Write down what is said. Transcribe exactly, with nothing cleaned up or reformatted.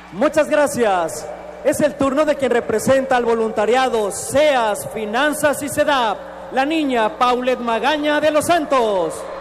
Muchas gracias. Es el turno de quien representa al voluntariado SEAS, Finanzas y SEDAP, la niña Paulette Magaña de los Santos.